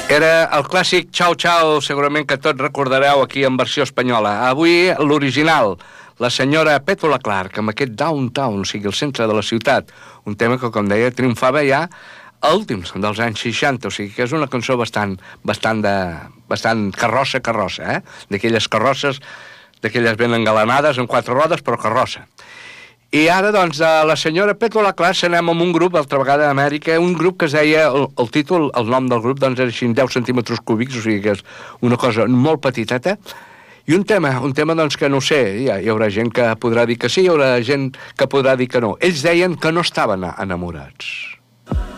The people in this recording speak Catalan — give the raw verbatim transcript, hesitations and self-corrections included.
Era el clàssic Ciao Ciao, segurament que tots recordareu aquí en versió espanyola. Avui l'original, la senyora Petula Clark, amb aquest Downtown, o sigui, el centre de la ciutat. Un tema que, com deia, triomfava ja a últims dels anys seixanta, o sigui que és una cançó bastant, bastant, de, bastant carrossa, carrossa, eh? D'aquelles carrosses, d'aquelles ben engalanades, amb quatre rodes, però carrossa. I ara, doncs, de la senyora Petula Clark anem amb un grup, altra vegada d'Amèrica, un grup que es deia, el, el títol, el nom del grup, doncs era així, deu centímetres cúbics, o sigui que és una cosa molt petiteta, i un tema, un tema, doncs, que no ho sé, hi, ha, hi haurà gent que podrà dir que sí, hi haurà gent que podrà dir que no. Ells deien que no estaven enamorats.